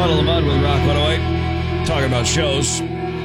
Muddle the Mud with Rock 108. Talking about shows.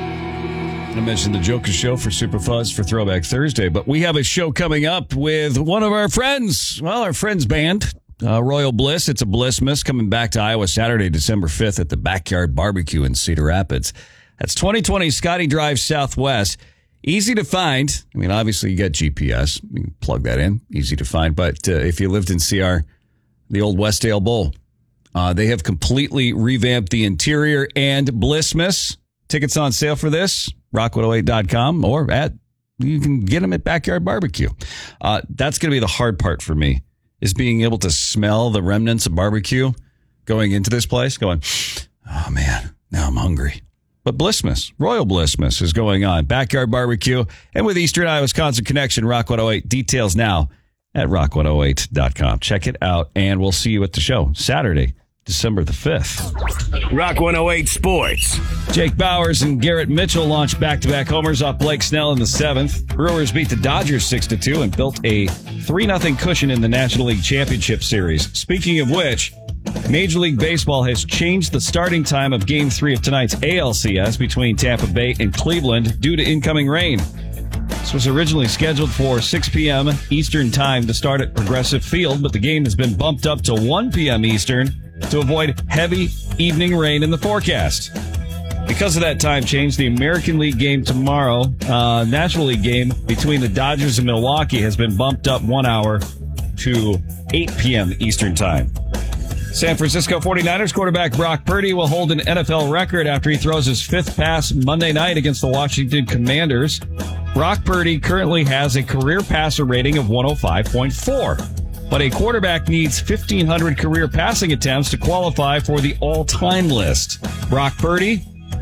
I mentioned the Joker Show for Super Fuzz for Throwback Thursday, but we have a show coming up with one of our friends. Well, our friends band, Royal Bliss. It's a Blissmas coming back to Iowa Saturday, December 5th at the Backyard Barbecue in Cedar Rapids. That's 2020 Scotty Drive Southwest. Easy to find. I mean, obviously you got GPS. You can plug that in. Easy to find. But if you lived in CR, the old Westdale Bowl, they have completely revamped the interior and Blissmas. Tickets on sale for this, rock108.com, or you can get them at Backyard Barbecue. That's going to be the hard part for me, is being able to smell the remnants of barbecue going into this place, going, oh man, now I'm hungry. But Blissmas, Royal Blissmas is going on. Backyard Barbecue, and with Eastern Iowa Wisconsin Connection, Rock 108. Details now at rock108.com. Check it out, and we'll see you at the show Saturday, December the 5th. Rock 108 Sports. Jake Bowers and Garrett Mitchell launched back-to-back homers off Blake Snell in the 7th. Brewers beat the Dodgers 6-2 and built a 3-0 cushion in the National League Championship Series. Speaking of which, Major League Baseball has changed the starting time of Game 3 of tonight's ALCS between Tampa Bay and Cleveland due to incoming rain. This was originally scheduled for 6 p.m. Eastern Time to start at Progressive Field, but the game has been bumped up to 1 p.m. Eastern to avoid heavy evening rain in the forecast. Because of that time change, the American League game tomorrow, National League game between the Dodgers and Milwaukee, has been bumped up 1 hour to 8 p.m. Eastern Time. San Francisco 49ers quarterback Brock Purdy will hold an NFL record after he throws his 5th pass Monday night against the Washington Commanders. Brock Purdy currently has a career passer rating of 105.4, but a quarterback needs 1,500 career passing attempts to qualify for the all-time list. Brock Purdy,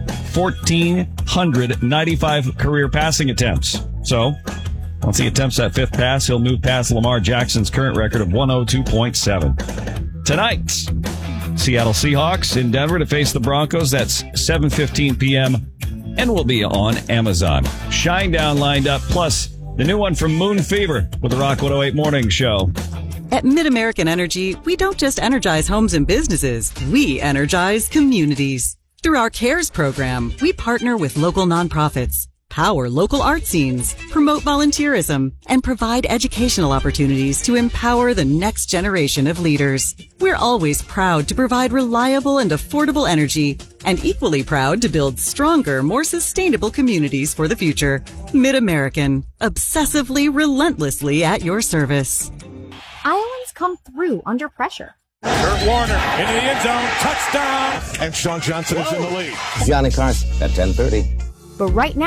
1,495 career passing attempts. So, once he attempts that 5th pass, he'll move past Lamar Jackson's current record of 102.7. Tonight, Seattle Seahawks in Denver to face the Broncos. That's 7:15 p.m. and will be on Amazon. Shinedown lined up, plus the new one from Moon Fever with the Rock 108 Morning Show. At MidAmerican Energy, we don't just energize homes and businesses. We energize communities. Through our CARES program, we partner with local nonprofits, power local art scenes, promote volunteerism, and provide educational opportunities to empower the next generation of leaders. We're always proud to provide reliable and affordable energy, and equally proud to build stronger, more sustainable communities for the future. MidAmerican, obsessively, relentlessly at your service. Iowans come through under pressure. Kurt Warner into the end zone, touchdown, and Sean Johnson is in the lead. Johnny Carson at 10:30. But right now,